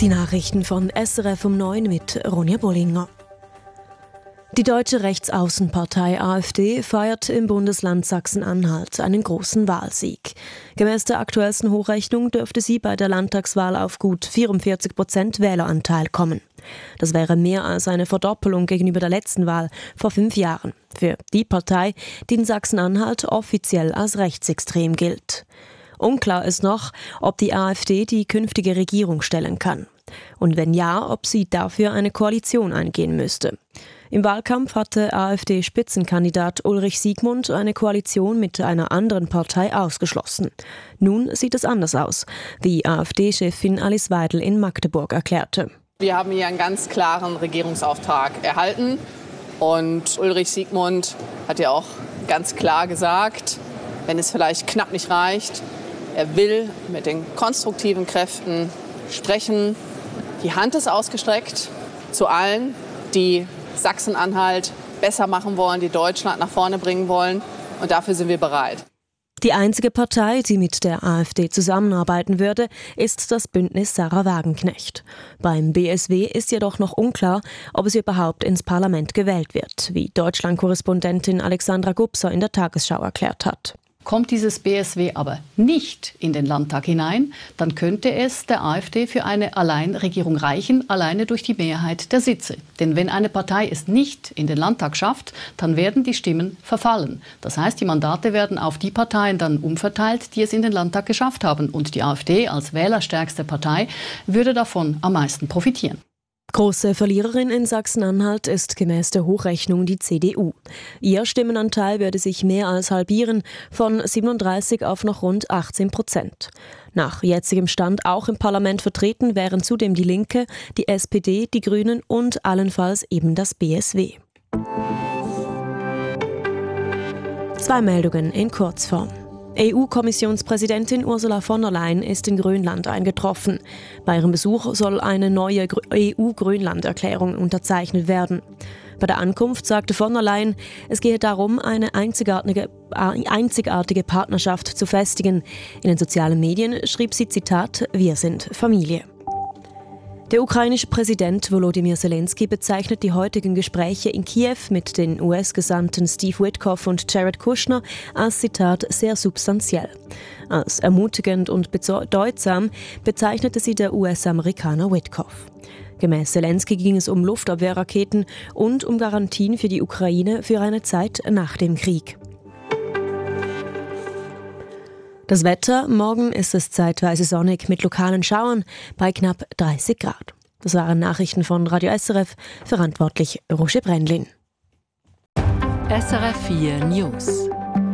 Die Nachrichten von SRF um 9 mit Ronja Bollinger. Die deutsche Rechtsaußenpartei AfD feiert im Bundesland Sachsen-Anhalt einen großen Wahlsieg. Gemäß der aktuellsten Hochrechnung dürfte sie bei der Landtagswahl auf gut 44% Wähleranteil kommen. Das wäre mehr als eine Verdoppelung gegenüber der letzten Wahl vor 5 Jahren. Für die Partei, die in Sachsen-Anhalt offiziell als rechtsextrem gilt. Unklar ist noch, ob die AfD die künftige Regierung stellen kann. Und wenn ja, ob sie dafür eine Koalition eingehen müsste. Im Wahlkampf hatte AfD-Spitzenkandidat Ulrich Siegmund eine Koalition mit einer anderen Partei ausgeschlossen. Nun sieht es anders aus, wie AfD-Chefin Alice Weidel in Magdeburg erklärte. Wir haben hier einen ganz klaren Regierungsauftrag erhalten. Und Ulrich Siegmund hat ja auch ganz klar gesagt, wenn es vielleicht knapp nicht reicht, er will mit den konstruktiven Kräften sprechen. Die Hand ist ausgestreckt zu allen, die Sachsen-Anhalt besser machen wollen, die Deutschland nach vorne bringen wollen. Und dafür sind wir bereit. Die einzige Partei, die mit der AfD zusammenarbeiten würde, ist das Bündnis Sarah Wagenknecht. Beim BSW ist jedoch noch unklar, ob es überhaupt ins Parlament gewählt wird, wie Deutschland-Korrespondentin Alexandra Gubser in der Tagesschau erklärt hat. Kommt dieses BSW aber nicht in den Landtag hinein, dann könnte es der AfD für eine Alleinregierung reichen, alleine durch die Mehrheit der Sitze. Denn wenn eine Partei es nicht in den Landtag schafft, dann werden die Stimmen verfallen. Das heißt, die Mandate werden auf die Parteien dann umverteilt, die es in den Landtag geschafft haben. Und die AfD als wählerstärkste Partei würde davon am meisten profitieren. Große Verliererin in Sachsen-Anhalt ist gemäß der Hochrechnung die CDU. Ihr Stimmenanteil würde sich mehr als halbieren, von 37 auf noch rund 18%. Nach jetzigem Stand auch im Parlament vertreten wären zudem die Linke, die SPD, die Grünen und allenfalls eben das BSW. 2 Meldungen in Kurzform. EU-Kommissionspräsidentin Ursula von der Leyen ist in Grönland eingetroffen. Bei ihrem Besuch soll eine neue EU-Grönland-Erklärung unterzeichnet werden. Bei der Ankunft sagte von der Leyen, es gehe darum, eine einzigartige Partnerschaft zu festigen. In den sozialen Medien schrieb sie, Zitat, wir sind Familie. Der ukrainische Präsident Volodymyr Zelensky bezeichnet die heutigen Gespräche in Kiew mit den US-Gesandten Steve Witkoff und Jared Kushner als, Zitat, sehr substanziell. Als ermutigend und bedeutsam bezeichnete sie der US-Amerikaner Witkoff. Gemäß Zelensky ging es um Luftabwehrraketen und um Garantien für die Ukraine für eine Zeit nach dem Krieg. Das Wetter, morgen ist es zeitweise sonnig mit lokalen Schauern bei knapp 30 Grad. Das waren Nachrichten von Radio SRF, verantwortlich Roger Brändlin. SRF 4 News.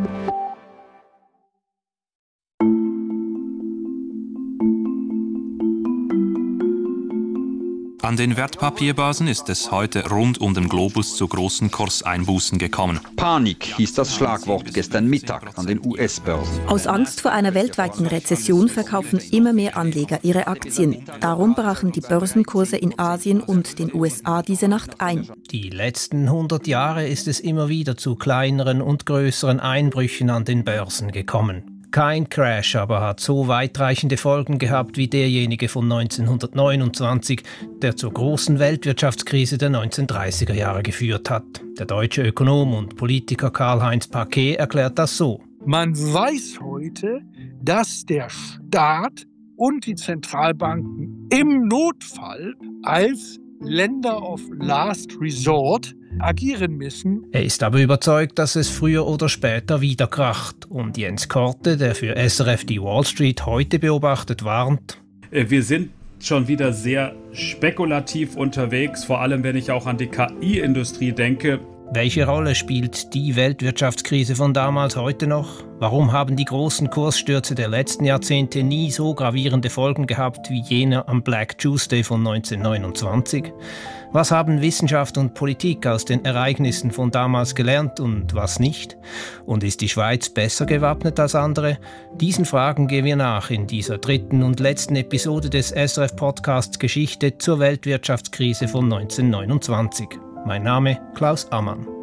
An den Wertpapierbörsen ist es heute rund um den Globus zu großen Kurseinbußen gekommen. Panik hieß das Schlagwort gestern Mittag an den US-Börsen. Aus Angst vor einer weltweiten Rezession verkaufen immer mehr Anleger ihre Aktien. Darum brachen die Börsenkurse in Asien und den USA diese Nacht ein. Die letzten 100 Jahre ist es immer wieder zu kleineren und größeren Einbrüchen an den Börsen gekommen. Kein Crash aber hat so weitreichende Folgen gehabt wie derjenige von 1929, der zur großen Weltwirtschaftskrise der 1930er Jahre geführt hat. Der deutsche Ökonom und Politiker Karl-Heinz Paquet erklärt das so. Man weiß heute, dass der Staat und die Zentralbanken im Notfall als Lender of Last Resort agieren müssen. Er ist aber überzeugt, dass es früher oder später wieder kracht. Und Jens Korte, der für SRF die Wall Street heute beobachtet, warnt. Wir sind schon wieder sehr spekulativ unterwegs, vor allem wenn ich auch an die KI-Industrie denke. Welche Rolle spielt die Weltwirtschaftskrise von damals heute noch? Warum haben die großen Kursstürze der letzten Jahrzehnte nie so gravierende Folgen gehabt wie jener am Black Tuesday von 1929? Was haben Wissenschaft und Politik aus den Ereignissen von damals gelernt und was nicht? Und ist die Schweiz besser gewappnet als andere? Diesen Fragen gehen wir nach in dieser 3. und letzten Episode des SRF-Podcasts Geschichte zur Weltwirtschaftskrise von 1929. Mein Name Klaus Ammann.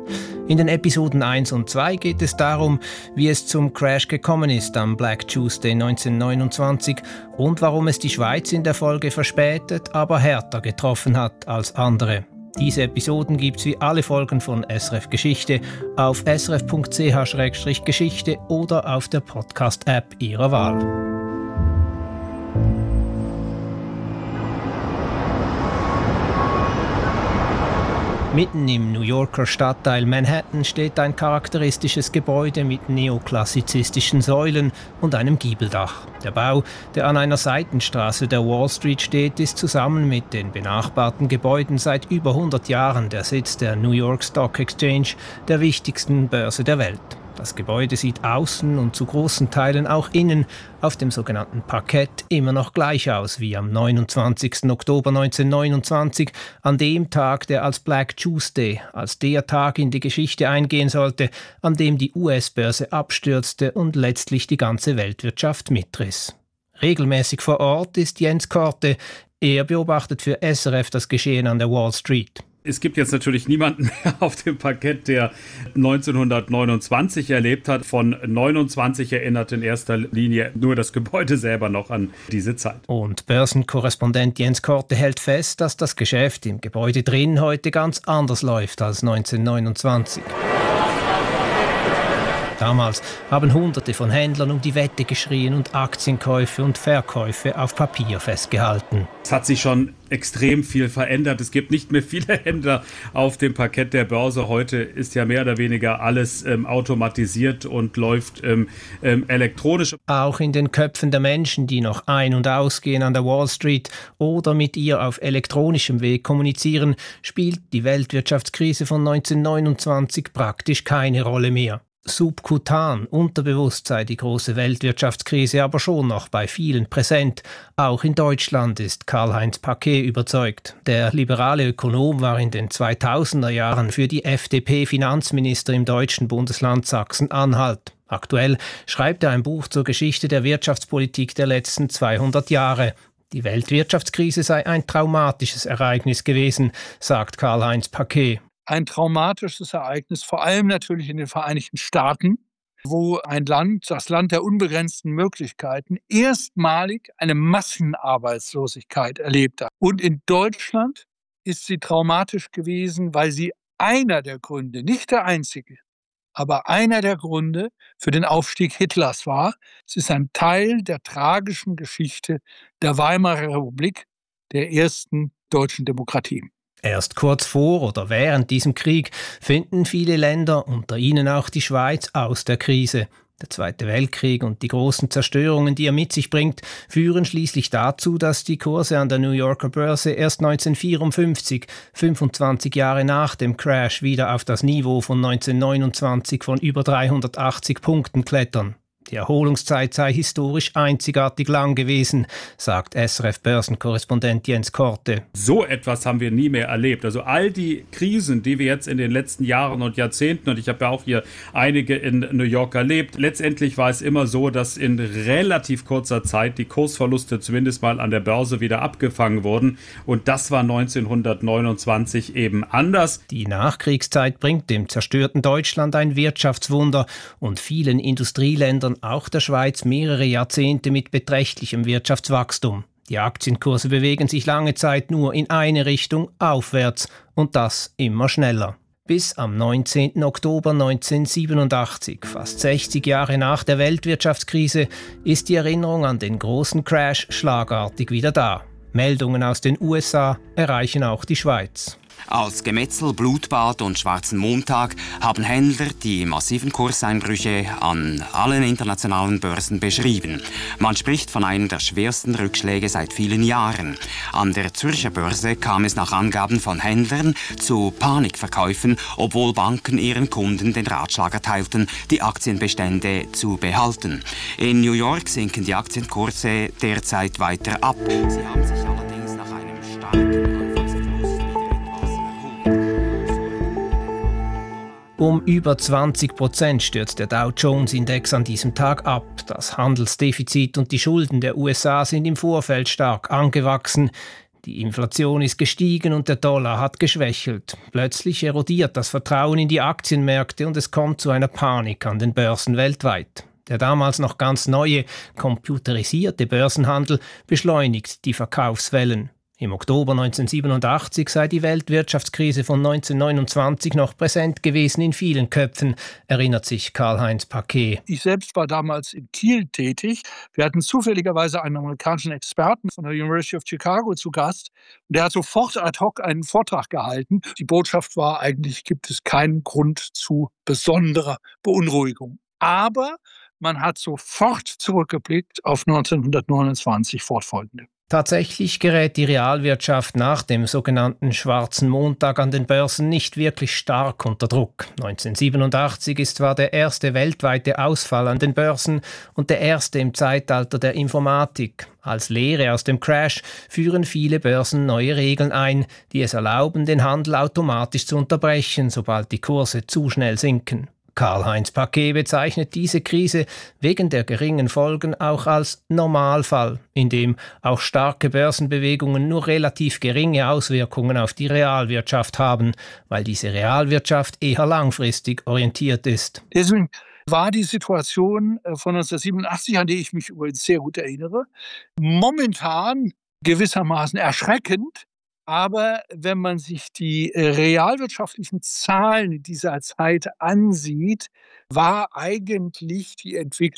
In den Episoden 1 und 2 geht es darum, wie es zum Crash gekommen ist am Black Tuesday 1929 und warum es die Schweiz in der Folge verspätet, aber härter getroffen hat als andere. Diese Episoden gibt's wie alle Folgen von SRF Geschichte auf srf.ch/geschichte oder auf der Podcast-App Ihrer Wahl. Mitten im New Yorker Stadtteil Manhattan steht ein charakteristisches Gebäude mit neoklassizistischen Säulen und einem Giebeldach. Der Bau, der an einer Seitenstraße der Wall Street steht, ist zusammen mit den benachbarten Gebäuden seit über 100 Jahren der Sitz der New York Stock Exchange, der wichtigsten Börse der Welt. Das Gebäude sieht außen und zu großen Teilen auch innen auf dem sogenannten Parkett immer noch gleich aus wie am 29. Oktober 1929, an dem Tag, der als Black Tuesday, als der Tag in die Geschichte eingehen sollte, an dem die US-Börse abstürzte und letztlich die ganze Weltwirtschaft mitriss. Regelmäßig vor Ort ist Jens Korte. Er beobachtet für SRF das Geschehen an der Wall Street. Es gibt jetzt natürlich niemanden mehr auf dem Parkett, der 1929 erlebt hat. Von 29 erinnert in erster Linie nur das Gebäude selber noch an diese Zeit. Und Börsenkorrespondent Jens Korte hält fest, dass das Geschäft im Gebäude drin heute ganz anders läuft als 1929. Damals haben Hunderte von Händlern um die Wette geschrien und Aktienkäufe und Verkäufe auf Papier festgehalten. Es hat sich schon extrem viel verändert. Es gibt nicht mehr viele Händler auf dem Parkett der Börse. Heute ist ja mehr oder weniger alles automatisiert und läuft elektronisch. Auch in den Köpfen der Menschen, die noch ein- und ausgehen an der Wall Street oder mit ihr auf elektronischem Weg kommunizieren, spielt die Weltwirtschaftskrise von 1929 praktisch keine Rolle mehr. Subkutan, unterbewusst sei die große Weltwirtschaftskrise aber schon noch bei vielen präsent. Auch in Deutschland ist Karl-Heinz Paquet überzeugt. Der liberale Ökonom war in den 2000er Jahren für die FDP Finanzminister im deutschen Bundesland Sachsen-Anhalt. Aktuell schreibt er ein Buch zur Geschichte der Wirtschaftspolitik der letzten 200 Jahre. Die Weltwirtschaftskrise sei ein traumatisches Ereignis gewesen, sagt Karl-Heinz Paquet. Ein traumatisches Ereignis, vor allem natürlich in den Vereinigten Staaten, wo ein Land, das Land der unbegrenzten Möglichkeiten, erstmalig eine Massenarbeitslosigkeit erlebt hat. Und in Deutschland ist sie traumatisch gewesen, weil sie einer der Gründe, nicht der einzige, aber einer der Gründe für den Aufstieg Hitlers war. Es ist ein Teil der tragischen Geschichte der Weimarer Republik, der ersten deutschen Demokratie. Erst kurz vor oder während diesem Krieg finden viele Länder, unter ihnen auch die Schweiz, aus der Krise. Der Zweite Weltkrieg und die großen Zerstörungen, die er mit sich bringt, führen schließlich dazu, dass die Kurse an der New Yorker Börse erst 1954, 25 Jahre nach dem Crash, wieder auf das Niveau von 1929 von über 380 Punkten klettern. Die Erholungszeit sei historisch einzigartig lang gewesen, sagt SRF-Börsenkorrespondent Jens Korte. So etwas haben wir nie mehr erlebt. Also all die Krisen, die wir jetzt in den letzten Jahren und Jahrzehnten, und ich habe ja auch hier einige in New York erlebt, letztendlich war es immer so, dass in relativ kurzer Zeit die Kursverluste zumindest mal an der Börse wieder abgefangen wurden. Und das war 1929 eben anders. Die Nachkriegszeit bringt dem zerstörten Deutschland ein Wirtschaftswunder und vielen Industrieländern, auch der Schweiz, mehrere Jahrzehnte mit beträchtlichem Wirtschaftswachstum. Die Aktienkurse bewegen sich lange Zeit nur in eine Richtung, aufwärts, und das immer schneller. Bis am 19. Oktober 1987, fast 60 Jahre nach der Weltwirtschaftskrise, ist die Erinnerung an den großen Crash schlagartig wieder da. Meldungen aus den USA erreichen auch die Schweiz. Als Gemetzel, Blutbad und schwarzen Montag haben Händler die massiven Kurseinbrüche an allen internationalen Börsen beschrieben. Man spricht von einem der schwersten Rückschläge seit vielen Jahren. An der Zürcher Börse kam es nach Angaben von Händlern zu Panikverkäufen, obwohl Banken ihren Kunden den Ratschlag erteilten, die Aktienbestände zu behalten. In New York sinken die Aktienkurse derzeit weiter ab. Sie haben sich allerdings nach einem starken Um über 20% stürzt der Dow Jones-Index an diesem Tag ab. Das Handelsdefizit und die Schulden der USA sind im Vorfeld stark angewachsen. Die Inflation ist gestiegen und der Dollar hat geschwächelt. Plötzlich erodiert das Vertrauen in die Aktienmärkte und es kommt zu einer Panik an den Börsen weltweit. Der damals noch ganz neue, computerisierte Börsenhandel beschleunigt die Verkaufswellen. Im Oktober 1987 sei die Weltwirtschaftskrise von 1929 noch präsent gewesen in vielen Köpfen, erinnert sich Karl-Heinz Paquet. Ich selbst war damals in Kiel tätig. Wir hatten zufälligerweise einen amerikanischen Experten von der University of Chicago zu Gast. Und der hat sofort ad hoc einen Vortrag gehalten. Die Botschaft war, eigentlich gibt es keinen Grund zu besonderer Beunruhigung. Aber man hat sofort zurückgeblickt auf 1929 fortfolgende. Tatsächlich gerät die Realwirtschaft nach dem sogenannten Schwarzen Montag an den Börsen nicht wirklich stark unter Druck. 1987 ist zwar der erste weltweite Ausfall an den Börsen und der erste im Zeitalter der Informatik. Als Lehre aus dem Crash führen viele Börsen neue Regeln ein, die es erlauben, den Handel automatisch zu unterbrechen, sobald die Kurse zu schnell sinken. Karl-Heinz Paquet bezeichnet diese Krise wegen der geringen Folgen auch als Normalfall, in dem auch starke Börsenbewegungen nur relativ geringe Auswirkungen auf die Realwirtschaft haben, weil diese Realwirtschaft eher langfristig orientiert ist. Deswegen war die Situation von 1987, an die ich mich übrigens sehr gut erinnere, momentan gewissermaßen erschreckend. Aber wenn man sich die realwirtschaftlichen Zahlen dieser Zeit ansieht, war eigentlich die Entwicklung